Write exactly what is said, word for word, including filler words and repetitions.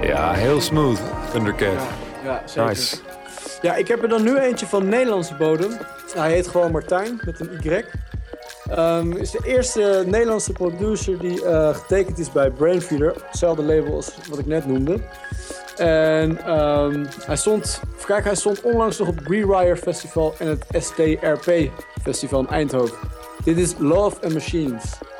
Ja, heel smooth, Thundercat. Ja, ja, zeker. Nice. Ja, ik heb er dan nu eentje van Nederlandse bodem. Hij heet gewoon Martijn, met een Y. Um, is de eerste Nederlandse producer die uh, getekend is bij Brainfeeder. Hetzelfde label als wat ik net noemde. En um, hij stond, kijk, hij stond onlangs nog op het Rewire Festival en het S T R P Festival in Eindhoven. Dit is Love and Machines.